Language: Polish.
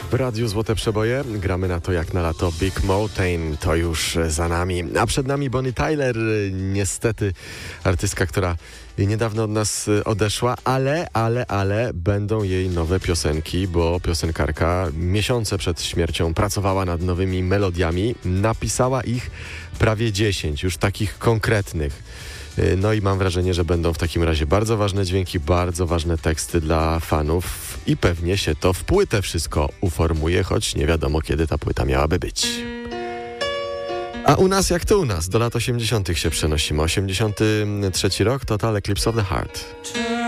W Radiu Złote Przeboje gramy na to jak na lato. Big Mountain to już za nami. A przed nami Bonnie Tyler, niestety artystka, która niedawno od nas odeszła, ale będą jej nowe piosenki, bo piosenkarka miesiące przed śmiercią pracowała nad nowymi melodiami. Napisała ich prawie 10, już takich konkretnych. No i mam wrażenie, że będą w takim razie bardzo ważne dźwięki, bardzo ważne teksty dla fanów i pewnie się to w płytę wszystko uformuje, choć nie wiadomo, kiedy ta płyta miałaby być. A u nas jak to u nas? Do lat 80. się przenosimy. 83 rok, Total Eclipse of the Heart.